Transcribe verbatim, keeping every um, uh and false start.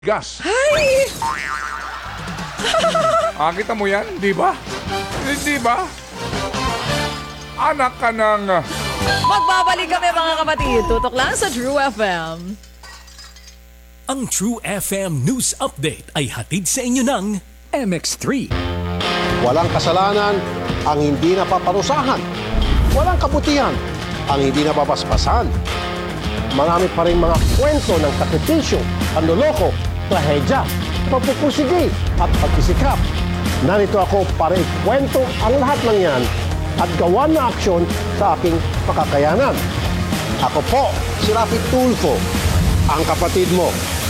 gas. Ay! Ah, kita mo yan, di ba? Di ba? Anak ka ng... Magbabalik kami mga kapatid. Tutok lang sa True F M. Ang True F M News Update ay hatid sa inyo ng M X three. Walang kasalanan ang hindi napaparusahan. Walang kabutihan ang hindi nababasbasan. Marami pa rin mga kwento ng sakripisyo, panloloko, trahedya, pagpupursige at pagsisikap. Narito ako para ikwento ang lahat ng yan at gawa na aksyon sa aking makakayanan. Ako po, si Rafi Tulfo, ang kapatid mo.